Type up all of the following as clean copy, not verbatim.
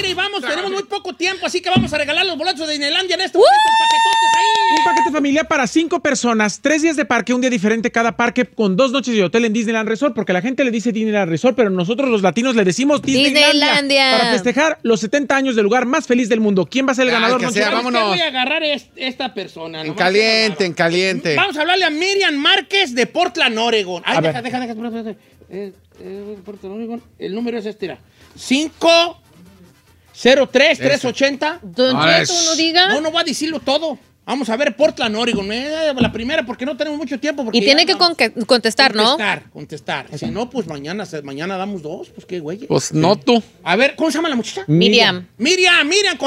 aire y vamos, tenemos muy poco tiempo, así que vamos a regalar los boletos de Disneylandia en este momento, paquetotes ahí. Un paquete familiar para 5 personas, 3 días de parque, un día diferente cada parque, con 2 noches de hotel en Disneyland Resort, porque la gente le dice Disneyland Resort, pero nosotros los latinos le decimos Disneylandia. Para festejar los 70 años del lugar más feliz del mundo. ¿Quién va a ser el ganador? Vámonos. Voy a agarrar esta persona. En caliente. Vamos a hablarle a Miriam Márquez de Portland, Oregon. Ay, deja. Portland, Oregon. El número es este, 503-380. Don Cheto, no diga. No va a decirlo todo. Vamos a ver Portland, Oregon. La primera, porque no tenemos mucho tiempo. Y tiene que contestar, ¿no? Contestar. Si no, pues mañana damos 2. Pues qué güey. Pues no tú. A ver, ¿cómo se llama la muchacha? Miriam. Miriam.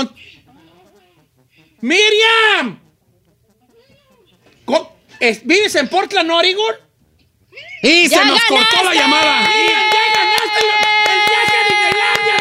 ¿Vives en Portland, Oregon? ¡Y se nos cortó la llamada! ¡Miriam, ya ganaste el viaje a Disneylandia,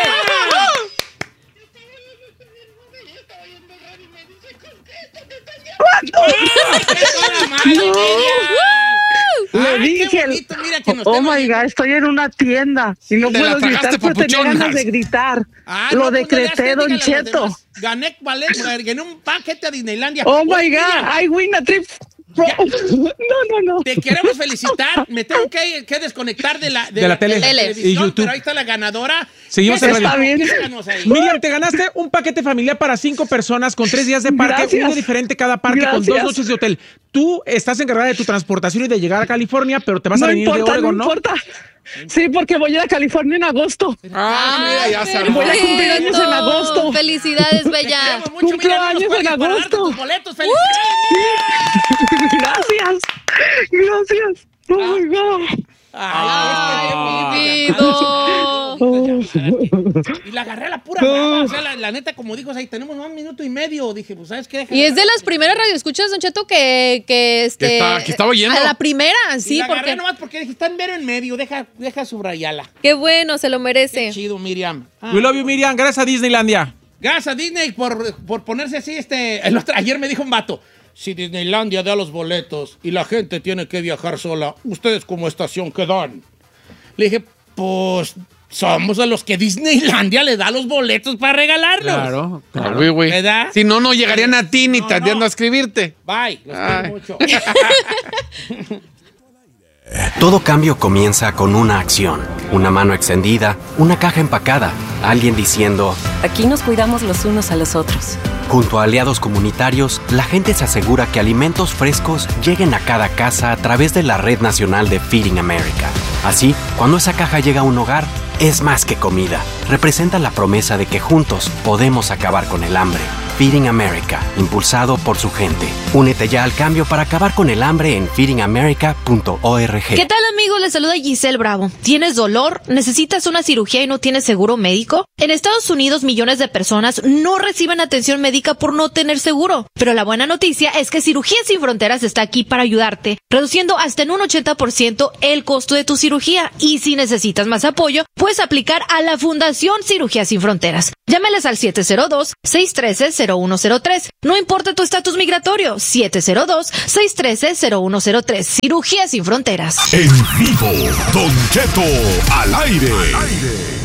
Le dije, oh my God, estoy en una tienda y no puedo gritar, pero tenía ganas de gritar. Lo decreté, Don Cheto. Gané un paquete a Disneylandia. Oh my God, I win a trip. No. Te queremos felicitar. Me tengo que desconectar de la televisión, y YouTube. Pero ahí está la ganadora. Seguimos en Está bien. Miriam, te ganaste un paquete familiar para 5 personas con 3 días de parque, Gracias. uno diferente cada parque, con 2 noches de hotel. Tú estás encargada de tu transportación y de llegar a California, pero te vas a venir de Oregon, ¿no? No importa. Sí, porque voy a ir a California en agosto. Mira, ya sabes. Voy a cumplir años en agosto. Felicidades, bella. Cumplo años en agosto. Boletos, felicidades. Gracias. Oh my God. Y la agarré a la pura brava. O sea, la neta, como dijo, ahí tenemos 1 minuto y medio. Dije, pues, ¿sabes qué? Y es de las primeras radioescuchas, Don Cheto, que estaba lleno. A la primera, sí, y la agarré porque nomás porque dije, está en mero en medio, deja subrayarla. qué bueno, se lo merece. Qué chido, Miriam. We love you, Miriam. Gracias a Disneylandia. Gracias a Disney por ponerse así. Ayer me dijo un vato, si Disneylandia da los boletos y la gente tiene que viajar sola, ¿ustedes como estación qué dan? Le dije, pues somos a los que Disneylandia le da los boletos para regalarlos. Claro. Güey. ¿Verdad? Si no llegarían a ti ni tardando a escribirte. Bye, los quiero mucho. Todo cambio comienza con una acción, una mano extendida, una caja empacada, alguien diciendo, aquí nos cuidamos los unos a los otros. Junto a aliados comunitarios, la gente se asegura que alimentos frescos lleguen a cada casa a través de la Red Nacional de Feeding America. Así, cuando esa caja llega a un hogar, es más que comida. Representa la promesa de que juntos podemos acabar con el hambre. Feeding America, impulsado por su gente. Únete ya al cambio para acabar con el hambre en feedingamerica.org. ¿Qué tal, amigos? Les saluda Giselle Bravo. ¿Tienes dolor? ¿Necesitas una cirugía y no tienes seguro médico? En Estados Unidos, millones de personas no reciben atención médica por no tener seguro. Pero la buena noticia es que Cirugías Sin Fronteras está aquí para ayudarte, reduciendo hasta en un 80% el costo de tu cirugía. Y si necesitas más apoyo, puedes aplicar a la Fundación Cirugías Sin Fronteras. Llámales al 702-613-0103. No importa tu estatus migratorio, 702-613-0103. Cirugías Sin Fronteras. En vivo, Don Cheto al aire.